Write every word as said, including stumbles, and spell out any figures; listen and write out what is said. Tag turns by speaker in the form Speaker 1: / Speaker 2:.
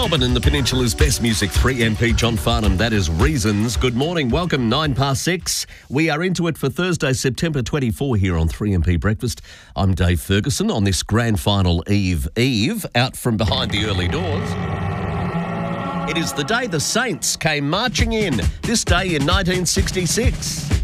Speaker 1: Melbourne and the Peninsula's best music, three M P John Farnham. That is Reasons. Good morning. Welcome, nine past six. We are into it for Thursday, September twenty-fourth here on three M P Breakfast. I'm Dave Ferguson on this grand final eve eve, out from behind the early doors. It is the day the Saints came marching in, this day in nineteen sixty-six.